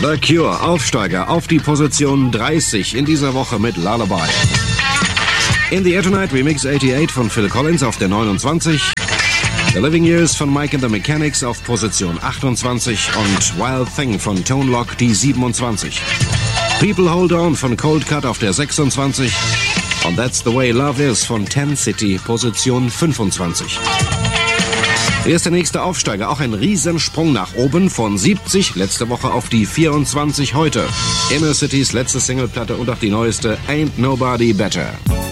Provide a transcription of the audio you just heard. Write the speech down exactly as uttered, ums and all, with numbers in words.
The Cure, Aufsteiger auf die Position dreißig in dieser Woche mit Lullaby. In the Air Tonight Remix achtundachtzig von Phil Collins auf der neunundzwanzig. The Living Years von Mike and the Mechanics auf Position achtundzwanzig und Wild Thing von Tone Loc die siebenundzwanzig. People Hold On von Cold Cut auf der sechsundzwanzig und That's the Way Love Is von Ten City, Position fünfundzwanzig. Hier ist der nächste Aufsteiger, auch ein Riesensprung nach oben von siebzig letzte Woche auf die vierundzwanzig heute. Inner Cities letzte Singleplatte und auch die neueste Ain't Nobody Better.